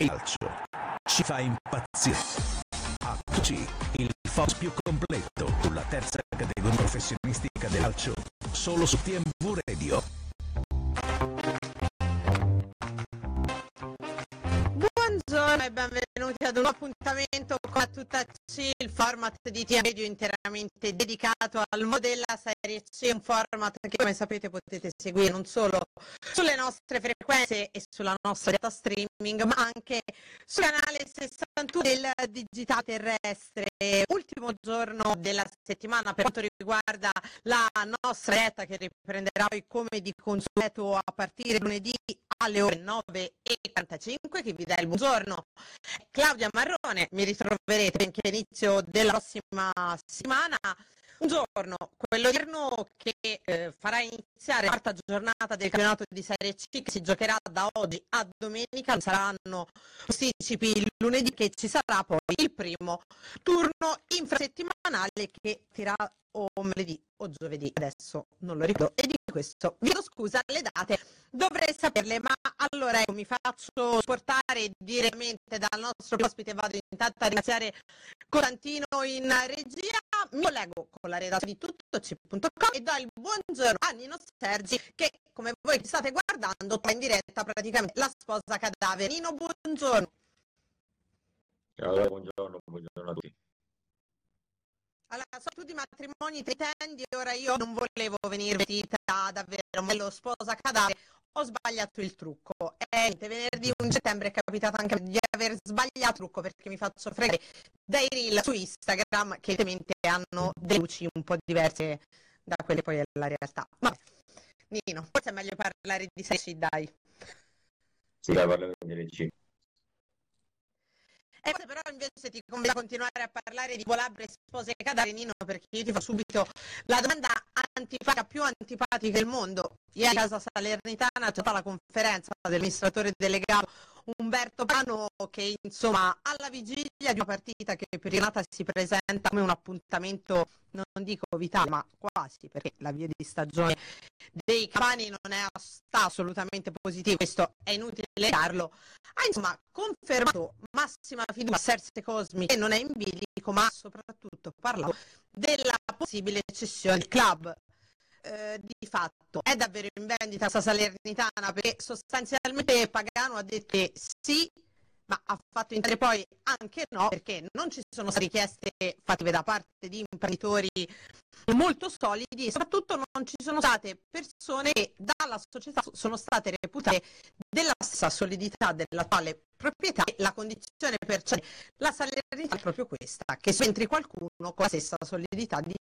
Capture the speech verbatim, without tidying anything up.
Il calcio ci fa impazzire. A Q C, il focus più completo sulla terza categoria professionistica del calcio, solo su T M V Radio. Buongiorno e benvenuti ad un appuntamento con A Tutta C, il format di T M V Radio interamente dedicato al mondo della Serie C, un format che come sapete potete seguire non solo sulle nostre frequenze e sulla nostra data streaming, ma anche sul canale sessantuno del digitale terrestre. Ultimo giorno della settimana per quanto riguarda la nostra diretta, che riprenderà poi come di consueto a partire lunedì alle ore nove e quarantacinque. Che vi dà il buongiorno Claudia Marrone, mi ritroverete anche all'inizio della prossima settimana. Un giorno, quello odierno, che eh, farà iniziare la quarta giornata del campionato di Serie C, che si giocherà da oggi a domenica. Saranno posticipi il lunedì, che ci sarà poi il primo turno infrasettimanale che tirerà o mercoledì o giovedì, adesso non lo ricordo, e di questo vi chiedo scusa, le date dovrei saperle, ma allora ecco, mi faccio portare direttamente dal nostro ospite. Vado intanto a ringraziare Costantino in regia, mi collego con la redazione di tuttoc punto com e do il buongiorno a Nino Sergi, che come voi state guardando fa in diretta praticamente la sposa cadavere. Nino, buongiorno. Ciao, buongiorno, buongiorno a tutti. Allora, so tu di matrimoni te intendi, ora io non volevo venire vestita davvero bello sposa cadavere, ho sbagliato il trucco. E niente, venerdì primo settembre è capitato anche di aver sbagliato il trucco, perché mi faccio fregare dai reel su Instagram che evidentemente hanno delle luci un po' diverse da quelle poi è la realtà. Vabbè, Nino, forse è meglio parlare di Serie C, dai. Sì, dai, parliamo di Serie C. E poi però invece ti conviene continuare a parlare di Volabbre e spose cadavere, Nino, perché io ti faccio subito la domanda antipatica, più antipatica del mondo. Ieri a casa Salernitana c'è stata la conferenza dell'amministratore delegato Umberto Pano, che insomma alla vigilia di una partita che per Renata si presenta come un appuntamento, non dico vitale, ma quasi, perché la via di stagione dei Campani non è sta assolutamente positivo, questo è inutile negarlo. Ha insomma confermato massima fiducia a Serse Cosmi, che non è in bilico, ma soprattutto parlato della possibile cessione del club. Eh, di fatto è davvero in vendita questa Salernitana, perché sostanzialmente Pagano ha detto che sì, ma ha fatto intendere poi anche no, perché non ci sono state richieste fattive da parte di imprenditori molto solidi e soprattutto non ci sono state persone che dalla società sono state reputate della stessa solidità dell'attuale proprietà. E la condizione per cedere la Salernitana è proprio questa, che entri qualcuno con la stessa solidità di